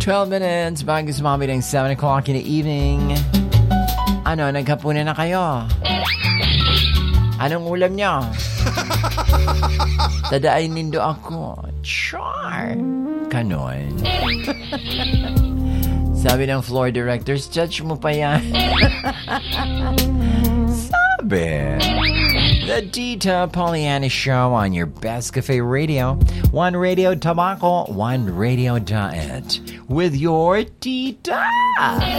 12 minutes bago sumabit ng 7 o'clock in the evening. Ano, naghapunan na kayo? Anong ulam niyo? Tadaain nindo ako. Char! Kanon. Sabi ng floor directors, judge mo pa yan. Sabi. The Tita Pollyanna Show on your Best Cafe Radio. One Radio Tabaco, one Radio Diet. With your Tita.